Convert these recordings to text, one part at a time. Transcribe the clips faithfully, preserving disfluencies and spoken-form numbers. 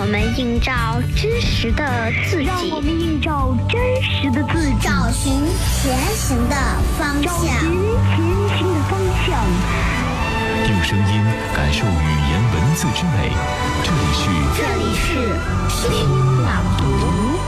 们映照真实的自己， 让我们映照真实的自己， 找寻前行的方向， 找寻前行的方向。 用声音感受语言文字之美，这里是这里是听朗读。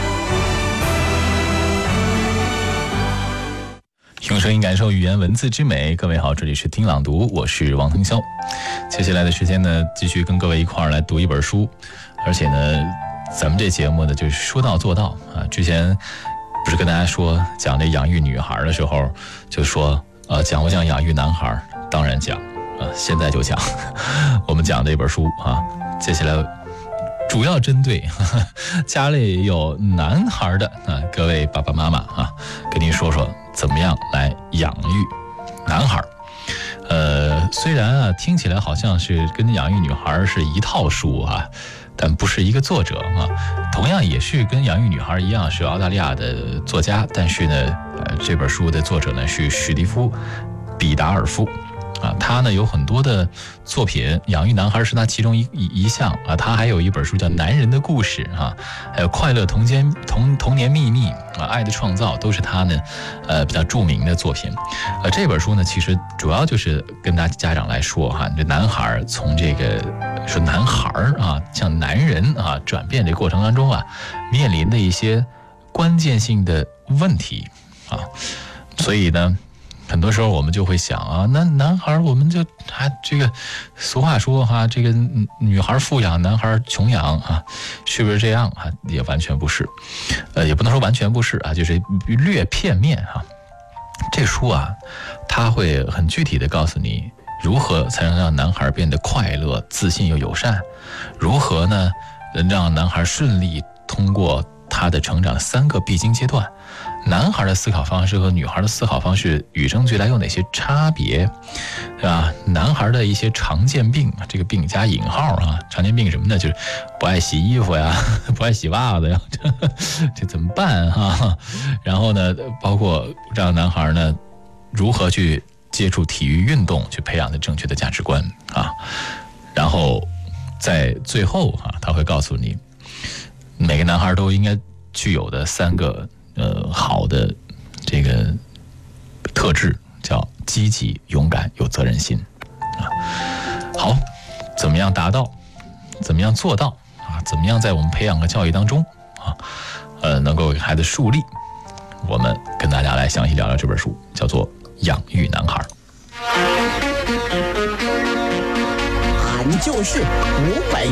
用声音感受语言文字之美，各位好，这里是听朗读，我是王腾霄。接下来的时间呢，继续跟各位一块儿来读一本书，而且呢，咱们这节目呢就是说到做到啊。之前不是跟大家说讲这养育女孩的时候，就说呃讲不讲养育男孩？当然讲啊，现在就讲。我们讲这本书啊，接下来主要针对呵呵家里有男孩的啊各位爸爸妈妈啊，跟您说说怎么样来养育男孩。呃，虽然啊听起来好像是跟养育女孩是一套书啊，但不是一个作者啊。同样也是跟养育女孩一样是澳大利亚的作家，但是呢，呃，这本书的作者呢是史蒂夫·毕达尔夫。啊，他呢有很多的作品，养育男孩是他其中一一项啊。他还有一本书叫《男人的故事》啊，还有《快乐童间童童年秘密》啊，《爱的创造》都是他呢呃比较著名的作品。呃，这本书呢其实主要就是跟大家家长来说哈，这男孩从这个说男孩啊向男人啊转变这过程当中啊，面临的一些关键性的问题啊，所以呢。很多时候我们就会想啊，那男孩我们就还这个俗话说哈，这个女孩富养，男孩穷养啊，是不是这样啊？也完全不是，呃，也不能说完全不是啊，就是略片面啊。这书啊，它会很具体的告诉你如何才能让男孩变得快乐、自信又友善，如何呢让男孩顺利通过他的成长三个必经阶段。男孩的思考方式和女孩的思考方式与生俱来有哪些差别，对吧？男孩的一些常见病，这个病加引号啊，常见病什么呢？就是不爱洗衣服呀，不爱洗袜子呀，这, 这怎么办啊？然后呢，包括让男孩呢如何去接触体育运动，去培养他正确的价值观啊。然后在最后啊，他会告诉你每个男孩都应该具有的三个呃，好的这个特质，叫积极、勇敢、有责任心啊。好，怎么样达到？怎么样做到啊？怎么样在我们培养和教育当中啊，呃，能够给孩子树立？我们跟大家来详细聊聊这本书，叫做《养育男孩》。 俺就是五百